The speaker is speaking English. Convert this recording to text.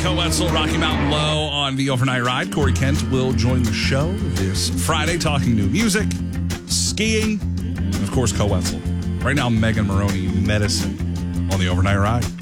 Coetzel, Rocky Mountain Low on the Overnight Ride. Corey Kent will join the show this Friday talking new music, skiing, and of course, Coetzel. Right now, Megan Maroney, Medicine on the Overnight Ride.